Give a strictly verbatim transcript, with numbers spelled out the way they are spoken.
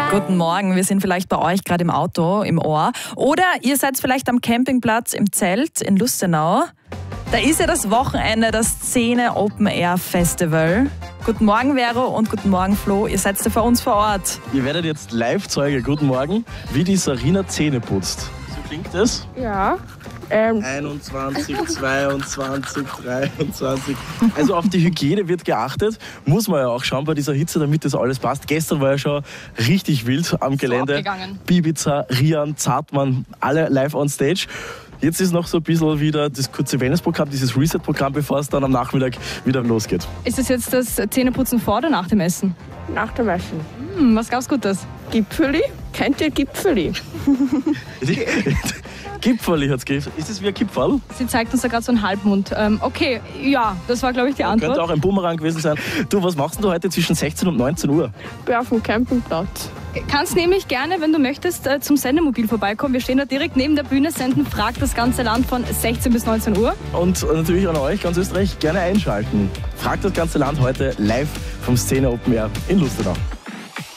Guten Morgen, wir sind vielleicht bei euch gerade im Auto, im Ohr. Oder ihr seid vielleicht am Campingplatz im Zelt in Lustenau. Da ist ja das Wochenende, das Szene Open Air Festival. Guten Morgen, Vero, und guten Morgen, Flo. Ihr seid ja für uns vor Ort. Ihr werdet jetzt Live-Zeuge, guten Morgen, wie die Sarina Zähne putzt. So klingt das? Ja. Ähm. einundzwanzig, zweiundzwanzig, dreiundzwanzig. Also auf die Hygiene wird geachtet. Muss man ja auch schauen bei dieser Hitze, damit das alles passt. Gestern war ja schon richtig wild am Gelände. Bibiza, Rian, Zartmann, alle live on stage. Jetzt ist noch so ein bisschen wieder das kurze Wellnessprogramm, dieses Reset-Programm, bevor es dann am Nachmittag wieder losgeht. Ist das jetzt das Zähneputzen vor oder nach dem Essen? Nach dem Essen. Hm, was gab's Gutes? Gipfeli? Kennt ihr Gipfeli? Gipfeli hat's gegeben. Ist das wie ein Gipfel? Sie zeigt uns da gerade so einen Halbmond. Ähm, okay, ja, das war, glaube ich, die Antwort. Könnte auch ein Bumerang gewesen sein. Du, was machst du heute zwischen sechzehn und neunzehn Uhr? Ich bin auf dem Campingplatz. Kannst nämlich gerne, wenn du möchtest, zum Sendemobil vorbeikommen. Wir stehen da direkt neben der Bühne, senden Frag das ganze Land von sechzehn bis neunzehn Uhr. Und natürlich an euch, ganz Österreich, gerne einschalten. Frag das ganze Land heute live vom Szene Open Air in Lustenau.